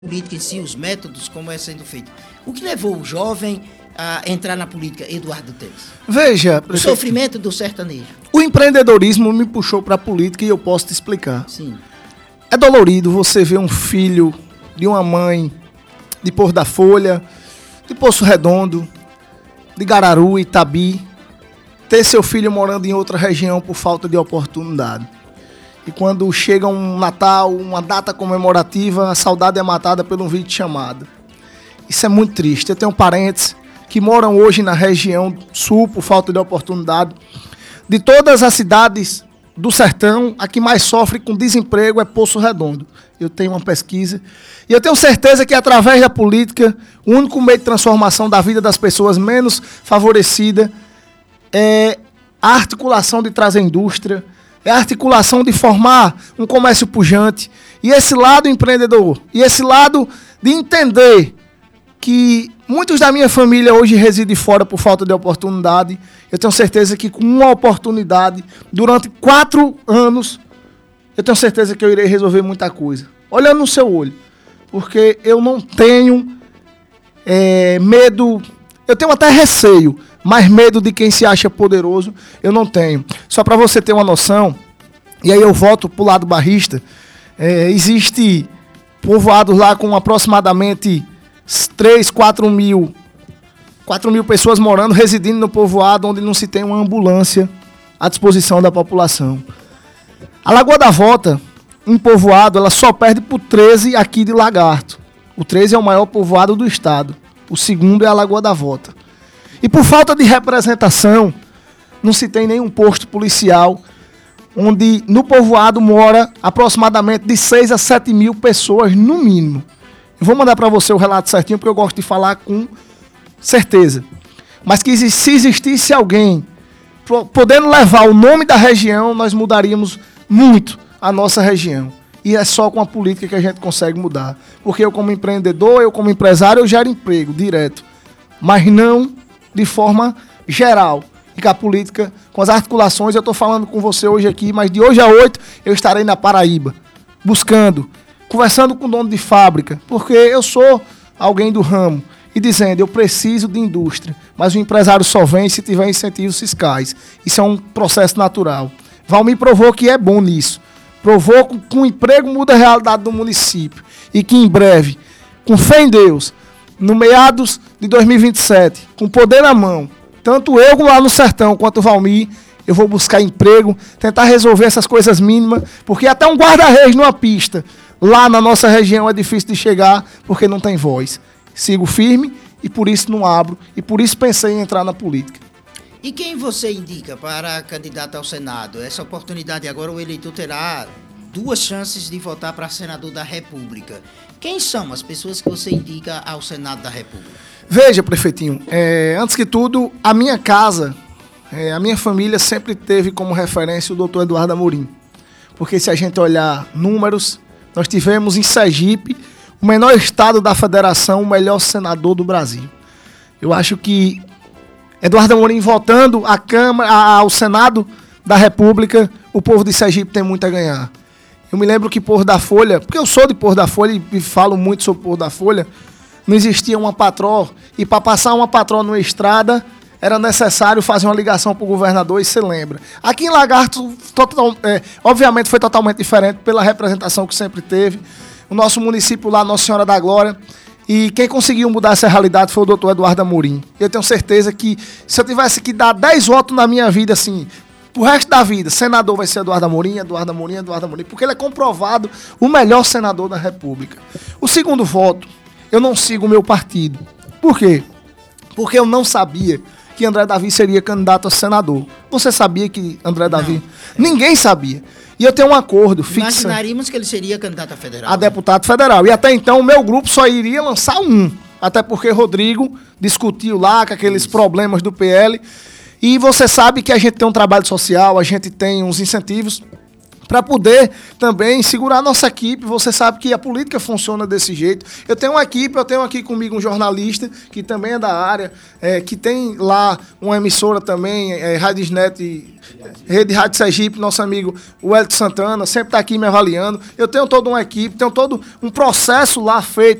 política em si, os métodos, como é sendo feito. O que levou o jovem a entrar na política, Eduardo Teles? Veja, o sofrimento do sertanejo. O empreendedorismo me puxou para a política e eu posso te explicar. Sim. É dolorido você ver um filho de uma mãe de Porto da Folha, de Poço Redondo, de Gararu, Itabi, ter seu filho morando em outra região por falta de oportunidade. E quando chega um Natal, uma data comemorativa, a saudade é matada por um vídeo chamado. Isso é muito triste. Eu tenho parentes que moram hoje na região sul por falta de oportunidade. De todas as cidades do sertão, a que mais sofre com desemprego é Poço Redondo. Eu tenho uma pesquisa. E eu tenho certeza que através da política, o único meio de transformação da vida das pessoas menos favorecidas é a articulação de trazer indústria, é a articulação de formar um comércio pujante. E esse lado empreendedor, e esse lado de entender que muitos da minha família hoje residem fora por falta de oportunidade. Eu tenho certeza que com uma oportunidade, durante 4 anos, eu tenho certeza que eu irei resolver muita coisa. Olhando no seu olho. Porque eu não tenho medo, eu tenho até receio, mas medo de quem se acha poderoso, eu não tenho. Só para você ter uma noção, e aí eu volto para o lado barrista, existe povoados lá com aproximadamente 4 mil pessoas morando, residindo no povoado onde não se tem uma ambulância à disposição da população. A Lagoa da Vota, um povoado, ela só perde por 13 aqui de Lagarto. O 13 é o maior povoado do estado. O segundo é a Lagoa da Vota. E por falta de representação, não se tem nenhum posto policial, onde no povoado mora aproximadamente de 6 a 7 mil pessoas, no mínimo. Eu vou mandar para você o relato certinho, porque eu gosto de falar com certeza. Mas que se existisse alguém podendo levar o nome da região, nós mudaríamos muito a nossa região. E é só com a política que a gente consegue mudar. Porque eu como empreendedor, eu como empresário, eu gero emprego direto. Mas não de forma geral. E com a política, com as articulações, eu estou falando com você hoje aqui, mas de hoje a 8 eu estarei na Paraíba, buscando, conversando com o dono de fábrica, porque eu sou alguém do ramo, e dizendo, eu preciso de indústria, mas o empresário só vem se tiver incentivos fiscais. Isso é um processo natural. Valmir provou que é bom nisso. Provou que o emprego muda a realidade do município. E que em breve, com fé em Deus, no meados de 2027, com poder na mão, tanto eu lá no sertão quanto o Valmir, eu vou buscar emprego, tentar resolver essas coisas mínimas, porque até um guarda-reis numa pista, lá na nossa região é difícil de chegar, porque não tem voz. Sigo firme e por isso não abro, e por isso pensei em entrar na política. E quem você indica para candidato ao Senado? Essa oportunidade agora o eleitor terá 2 chances de votar para senador da República. Quem são as pessoas que você indica ao Senado da República? Veja, prefeitinho, antes que tudo, a minha casa, a minha família sempre teve como referência o doutor Eduardo Amorim. Porque se a gente olhar números, nós tivemos em Sergipe, o menor estado da federação, o melhor senador do Brasil. Eu acho que Eduardo Amorim voltando à Câmara, ao Senado da República, o povo de Sergipe tem muito a ganhar. Eu me lembro que Porto da Folha, porque eu sou de Porto da Folha e falo muito sobre Porto da Folha, não existia uma patroa, e para passar uma patroa numa estrada, era necessário fazer uma ligação para o governador, e você lembra. Aqui em Lagarto, obviamente foi totalmente diferente pela representação que sempre teve. O nosso município lá, Nossa Senhora da Glória, e quem conseguiu mudar essa realidade foi o doutor Eduardo Amorim. Eu tenho certeza que se eu tivesse que dar 10 votos na minha vida, assim, pro resto da vida, senador vai ser Eduardo Amorim, Eduardo Amorim, Eduardo Amorim, porque ele é comprovado o melhor senador da República. O segundo voto, eu não sigo o meu partido. Por quê? Porque eu não sabia que André Davi seria candidato a senador. Você sabia que André Davi? Ninguém sabia. E eu tenho um acordo fixo. Imaginaríamos que ele seria candidato a federal. A deputado federal. E até então o meu grupo só iria lançar um. Até porque Rodrigo discutiu lá com aqueles problemas do PL. E você sabe que a gente tem um trabalho social, a gente tem uns incentivos para poder também segurar a nossa equipe. Você sabe que a política funciona desse jeito. Eu tenho uma equipe, eu tenho aqui comigo um jornalista que também é da área, que tem lá uma emissora também, Radisnet, Rede Rádio Sergipe, nosso amigo Wellington Santana, sempre está aqui me avaliando. Eu tenho toda uma equipe, tenho todo um processo lá feito